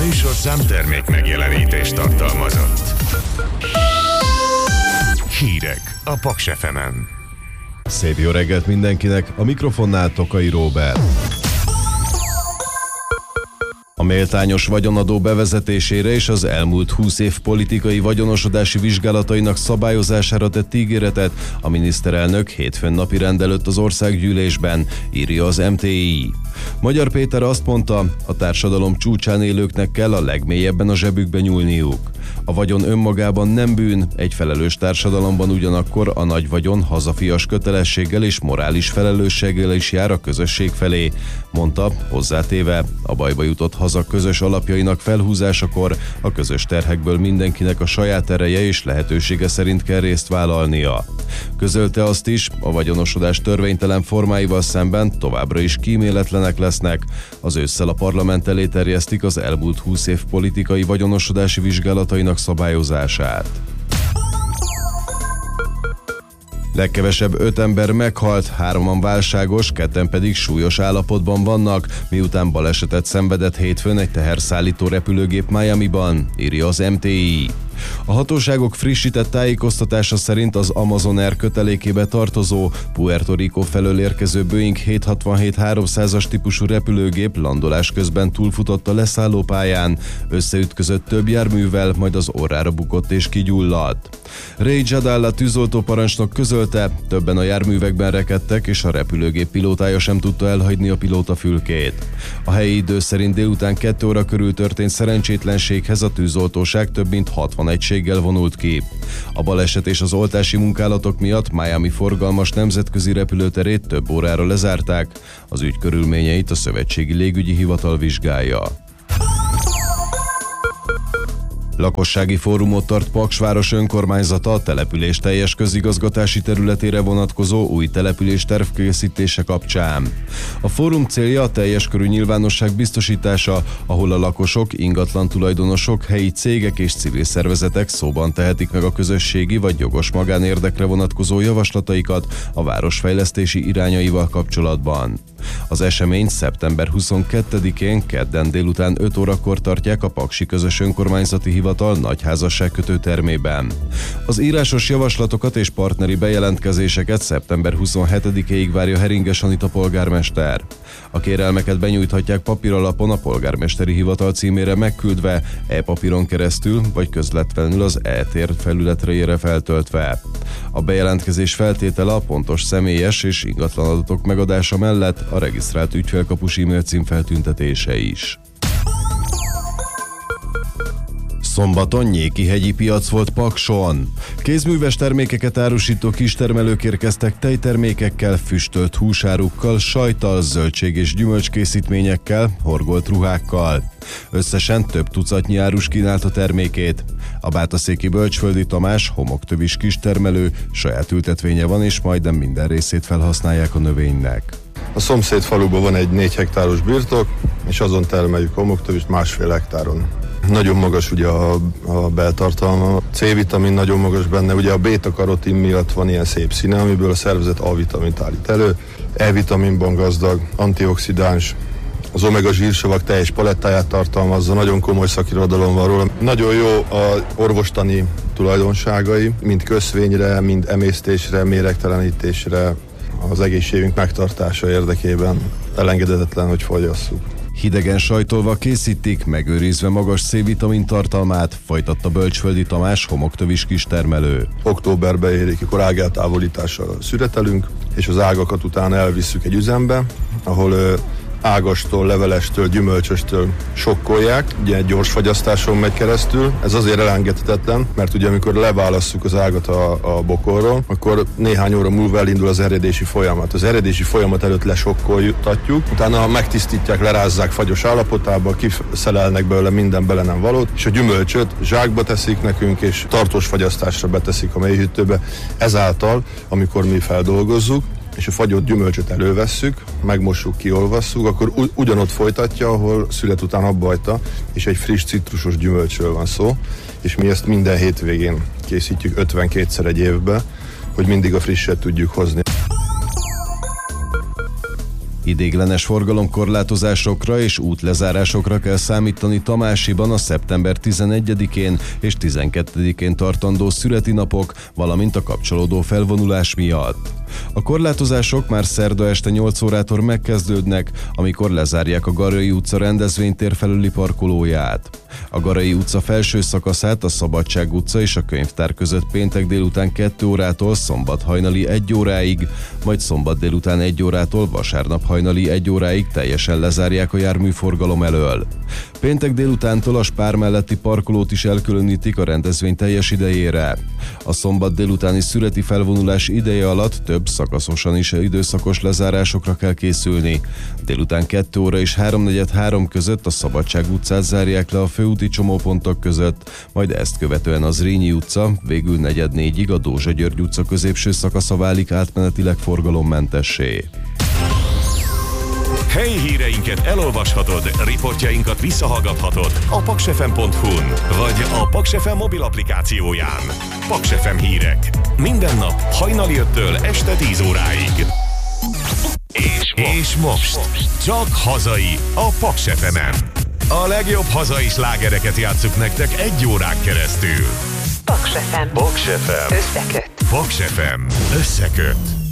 műsorszám termék megjelenítést tartalmazott. Hírek a Paks FM-en. Szép jó reggelt mindenkinek, a mikrofonnál Tokai Róbert. A méltányos vagyonadó bevezetésére és az elmúlt 20 év politikai vagyonosodási vizsgálatainak szabályozására tett ígéretet a miniszterelnök hétfőn napirend előtt az országgyűlésben, írja az MTI. Magyar Péter azt mondta, a társadalom csúcsán élőknek kell a legmélyebben a zsebükbe nyúlniuk. A vagyon önmagában nem bűn, egy felelős társadalomban ugyanakkor a nagy vagyon hazafias kötelességgel és morális felelősséggel is jár a közösség felé, mondta, hozzátéve, a bajba jutott haza közös alapjainak felhúzásakor a közös terhekből mindenkinek a saját ereje és lehetősége szerint kell részt vállalnia. Közölte azt is, a vagyonosodás törvénytelen formáival szemben továbbra is kíméletlenek lesznek. Az ősszel a parlament elé terjesztik az elmúlt 20 év politikai vagyonosodási vizsgálatainak szabályozását. Legkevesebb 5 ember meghalt, 3-an válságos, 2 pedig súlyos állapotban vannak, miután balesetet szenvedett hétfőn egy teherszállító repülőgép Miamiban, írja az MTI. A hatóságok frissített tájékoztatása szerint az Amazon Air kötelékébe tartozó, Puerto Rico felől érkező Boeing 767-300-as típusú repülőgép landolás közben túlfutott a leszállópályán, összeütközött több járművel, majd az orrára bukott és kigyulladt. Ray Jadalla tűzoltóparancsnok közölte, többen a járművekben rekedtek, és a repülőgép pilótája sem tudta elhagyni a pilótafülkét. A helyi idő szerint délután 2 óra körül történt szerencsétlenséghez a tűzoltóság több mint 60 egységgel vonult ki. A baleset és az oltási munkálatok miatt Miami forgalmas nemzetközi repülőterét több órára lezárták, az ügy körülményeit a Szövetségi Légügyi Hivatal vizsgálja. Lakossági fórumot tart Paksváros önkormányzata a település teljes közigazgatási területére vonatkozó új település tervkészítése kapcsán. A fórum célja a teljes körű nyilvánosság biztosítása, ahol a lakosok, ingatlan tulajdonosok, helyi cégek és civil szervezetek szóban tehetik meg a közösségi vagy jogos magánérdekre vonatkozó javaslataikat a városfejlesztési irányaival kapcsolatban. Az eseményt szeptember 22-én kedden délután 5 órakor tartják a Paksi Közös Önkormányzati Hivatal nagyházasságkötő termében. Az írásos javaslatokat és partneri bejelentkezéseket szeptember 27-ig várja Heringes Anita polgármester. A kérelmeket benyújthatják papíralapon a polgármesteri hivatal címére megküldve, e-papíron keresztül vagy közvetlenül az e-tér felületre feltöltve. A bejelentkezés feltétele a pontos személyes és ingatlan adatok megadása mellett a regisztrált ügyfélkapus e-mail cím feltüntetése is. Szombaton Nyéki-hegyi piac volt Pakson. Kézműves termékeket árusító kistermelők érkeztek tejtermékekkel, füstölt húsárukkal, sajttal, zöldség- és gyümölcskészítményekkel, horgolt ruhákkal. Összesen több tucatnyi árus kínálta termékét. A bátaszéki Bölcsföldi Tamás, homoktövis kistermelő, saját ültetvénye van, és majdnem minden részét felhasználják a növénynek. A szomszéd faluban van egy 4 hektáros birtok, és azon termeljük homoktövist 1,5 hektáron. Nagyon magas ugye a beltartalma, C-vitamin nagyon magas benne, ugye a béta-karotin miatt van ilyen szép színe, amiből a szervezet A-vitamint állít elő, E-vitaminban gazdag, antioxidáns, az omega zsírsavak teljes palettáját tartalmazza, nagyon komoly szakirodalom van róla. Nagyon jó a orvostani tulajdonságai, mind köszvényre, mind emésztésre, méregtelenítésre, az egészségünk megtartása érdekében elengedhetetlen, hogy fogyasszuk. Hidegen sajtolva készítik, megőrizve magas C-vitamin tartalmát, folytatta Bölcsföldi Tamás, homoktövis kistermelő. Októberbe érik, akkor ágeltávolítással szüretelünk, és az ágakat utána elvisszük egy üzembe, ahol ágastól, levelestől, gyümölcsöstől sokkolják, ugye egy gyors fagyasztáson megy keresztül. Ez azért elengedhetetlen, mert ugye amikor leválasszuk az ágat a bokorról, akkor néhány óra múlva elindul az eredési folyamat. Az eredési folyamat előtt lesokkoltatjuk, utána megtisztítják, lerázzák fagyos állapotába, kiszelelnek belőle minden bele nem valót, és a gyümölcsöt zsákba teszik nekünk, és tartós fagyasztásra beteszik a mélyhűtőbe. Ezáltal, amikor mi feldolgozzuk, és a fagyott gyümölcsöt elővesszük, megmossuk, kiolvasszuk, akkor ugyanott folytatja, ahol szület után abbahagyta, és egy friss citrusos gyümölcsről van szó, és mi ezt minden hétvégén készítjük 52-szer egy évbe, hogy mindig a frisset tudjuk hozni. Idéglenes forgalomkorlátozásokra és útlezárásokra kell számítani Tamásiban a szeptember 11-én és 12-én tartandó születinapok, valamint a kapcsolódó felvonulás miatt. A korlátozások már szerda este 8 órától megkezdődnek, amikor lezárják a Garai utca rendezvénytér felüli parkolóját. A Garai utca felső szakaszát a Szabadság utca és a Könyvtár között péntek délután 2 órától szombat hajnali 1 óráig, majd szombat délután 1 órától vasárnap hajnali 1 óráig teljesen lezárják a járműforgalom elől. Péntek délutántól a Spár melletti parkolót is elkülönítik a rendezvény teljes idejére. A szombat délutáni szüreti felvonulás ideje alatt több szakaszosan is időszakos lezárásokra kell készülni. Délután 2 óra és 3:43 között a Szabadság utcát zárják le a főúti csomópontok között, majd ezt követően az Zrínyi utca, végül 3:45-ig a Dózsa-György utca középső szakasza válik átmenetileg forgalommentessé. Helyi híreinket elolvashatod, riportjainkat visszahallgathatod a paksfm.hu-n, vagy a Paks FM mobil applikációján. Paks FM hírek. Minden nap hajnali 5-től este 10 óráig. És most csak hazai a Paks FM-en. A legjobb hazai slágereket játsszuk nektek 1 órán keresztül. Paks FM. Paks FM. Összeköt. Paks FM. Összeköt.